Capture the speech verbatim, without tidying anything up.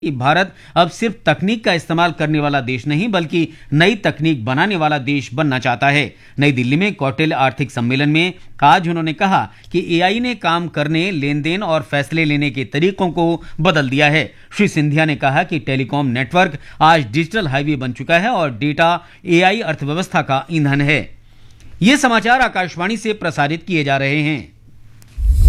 कि भारत अब सिर्फ तकनीक का इस्तेमाल करने वाला देश नहीं बल्कि नई तकनीक बनाने वाला देश बनना चाहता है। नई दिल्ली में कौटिल्य आर्थिक सम्मेलन में आज उन्होंने कहा कि एआई ने काम करने, लेन देन और फैसले लेने के तरीकों को बदल दिया है। श्री सिंधिया ने कहा कि टेलीकॉम नेटवर्क आज डिजिटल हाईवे बन चुका है और डेटा एआई अर्थव्यवस्था का ईंधन है। ये समाचार आकाशवाणी से प्रसारित किए जा रहे हैं।